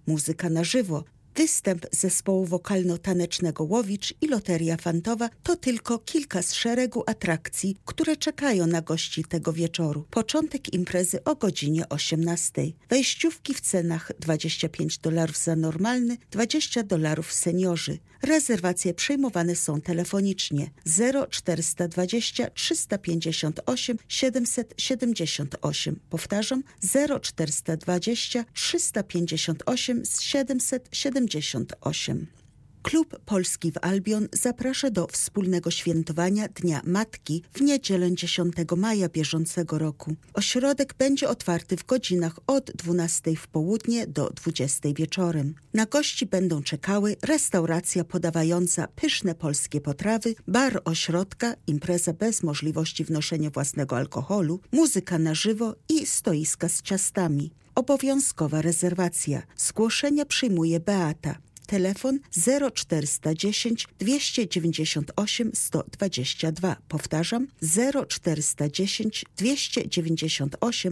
muzyka na żywo, występ zespołu wokalno-tanecznego Łowicz i loteria fantowa to tylko kilka z szeregu atrakcji, które czekają na gości tego wieczoru. Początek imprezy o godzinie 18. Wejściówki w cenach $25 za normalny, $20 seniorzy. Rezerwacje przyjmowane są telefonicznie 0420 358 778. Powtarzam 0420 358 778. Klub Polski w Albion zaprasza do wspólnego świętowania Dnia Matki w niedzielę 10 maja bieżącego roku. Ośrodek będzie otwarty w godzinach od 12 w południe do 20 wieczorem. Na gości będą czekały restauracja podawająca pyszne polskie potrawy, bar ośrodka, impreza bez możliwości wnoszenia własnego alkoholu, muzyka na żywo i stoiska z ciastami. Obowiązkowa rezerwacja. Zgłoszenia przyjmuje Beata. Telefon 0410 298 122. Powtarzam 0410 298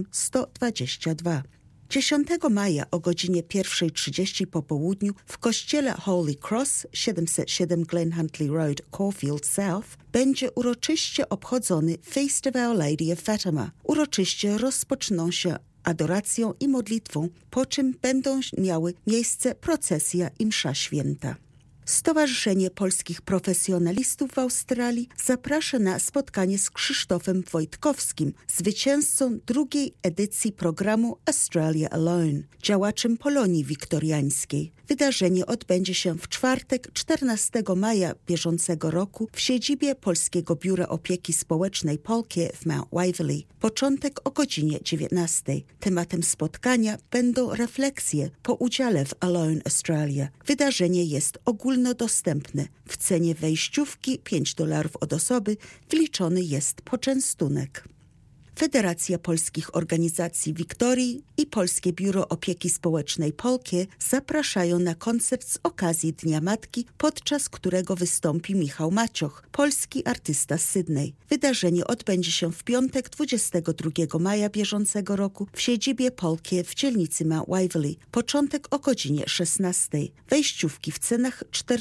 122. 10 maja o godzinie 1:30 po południu w kościele Holy Cross 707 Glen Huntly Road, Caulfield South będzie uroczyście obchodzony Feast of Our Lady of Fatima. Uroczyście rozpoczną się adoracją i modlitwą, po czym będą miały miejsce procesja i msza święta. Stowarzyszenie Polskich Profesjonalistów w Australii zaprasza na spotkanie z Krzysztofem Wojtkowskim, zwycięzcą drugiej edycji programu Australia Alone, działaczem Polonii Wiktoriańskiej. Wydarzenie odbędzie się w czwartek 14 maja bieżącego roku w siedzibie Polskiego Biura Opieki Społecznej Polkie w Mount Waverley. Początek o godzinie 19. Tematem spotkania będą refleksje po udziale w Alone Australia. Wydarzenie jest ogólnodostępne. W cenie wejściówki $5 od osoby wliczony jest poczęstunek. Federacja Polskich Organizacji Wiktorii i Polskie Biuro Opieki Społecznej Polkie zapraszają na koncert z okazji Dnia Matki, podczas którego wystąpi Michał Macioch, polski artysta z Sydney. Wydarzenie odbędzie się w piątek 22 maja bieżącego roku w siedzibie Polkie w dzielnicy Mount Waverley. Początek o godzinie 16. Wejściówki w cenach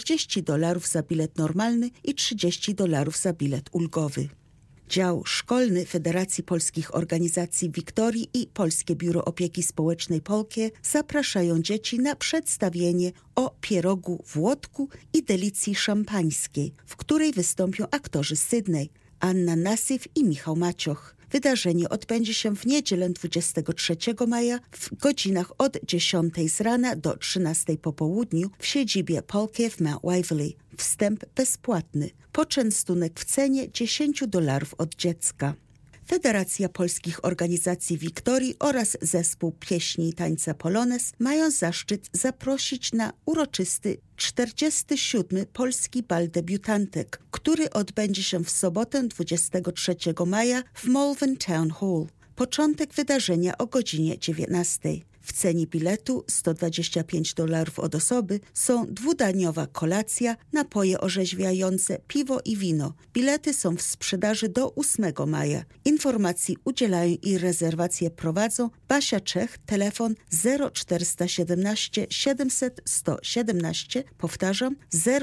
$40 za bilet normalny i $30 za bilet ulgowy. Dział szkolny Federacji Polskich Organizacji Wiktorii i Polskie Biuro Opieki Społecznej Polkie zapraszają dzieci na przedstawienie o pierogu Włodku i delicji szampańskiej, w której wystąpią aktorzy z Sydney, Anna Nasyf i Michał Macioch. Wydarzenie odbędzie się w niedzielę 23 maja w godzinach od 10 z rana do 13 po południu w siedzibie Polkie w Mount Waverley. Wstęp bezpłatny. Poczęstunek w cenie $10 od dziecka. Federacja Polskich Organizacji Wiktorii oraz Zespół Pieśni i Tańca Polones mają zaszczyt zaprosić na uroczysty 47. Polski Bal Debiutantek, który odbędzie się w sobotę 23 maja w Malvern Town Hall. Początek wydarzenia o godzinie 19. W cenie biletu $125 od osoby są dwudaniowa kolacja, napoje orzeźwiające, piwo i wino. Bilety są w sprzedaży do 8 maja. Informacji udzielają i rezerwacje prowadzą Basia Czech, telefon 0417 700 117, powtarzam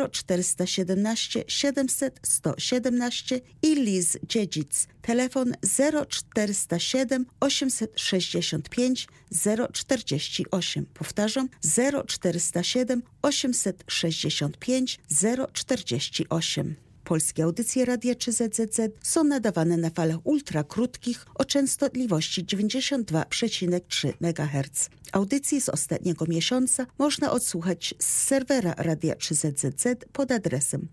0417 700 117 i Liz Dziedzic, telefon 0407 865 048. Powtarzam 0407 865 048. Polskie audycje Radia 3ZZZ są nadawane na falach ultrakrótkich o częstotliwości 92,3 MHz. Audycji z ostatniego miesiąca można odsłuchać z serwera Radia 3ZZZ pod adresem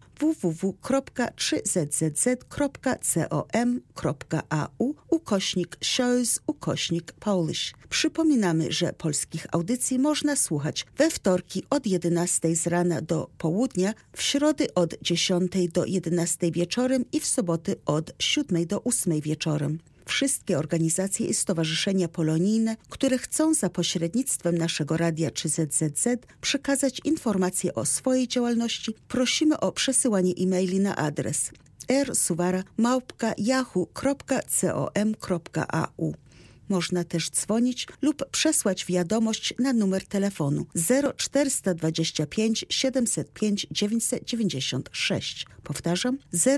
www.3zzz.com.au/shows/Polish. Przypominamy, że polskich audycji można słuchać we wtorki od 11 z rana do południa, w środy od 10 do 11 wieczorem i w soboty od 7 do 8 wieczorem. Wszystkie organizacje i stowarzyszenia polonijne, które chcą za pośrednictwem naszego Radia 3ZZZ przekazać informacje o swojej działalności, prosimy o przesyłanie e-maili na adres rsuwara@yahoo.com.au. Można też dzwonić lub przesłać wiadomość na numer telefonu 0425 705 996. Powtarzam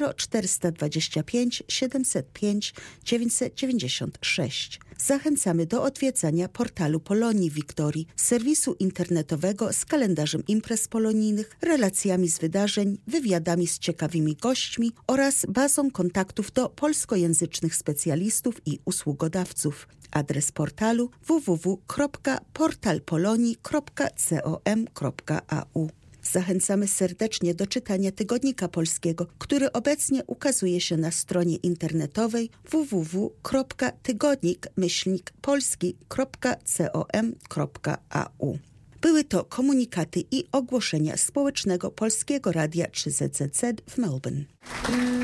0425 705 996. Zachęcamy do odwiedzania portalu Polonii Wiktorii, serwisu internetowego z kalendarzem imprez polonijnych, relacjami z wydarzeń, wywiadami z ciekawymi gośćmi oraz bazą kontaktów do polskojęzycznych specjalistów i usługodawców. Adres portalu www.portalpolonii.com.au. Zachęcamy serdecznie do czytania Tygodnika Polskiego, który obecnie ukazuje się na stronie internetowej www.tygodnik-polski.com.au. Były to komunikaty i ogłoszenia Społecznego Polskiego Radia 3ZZZ w Melbourne.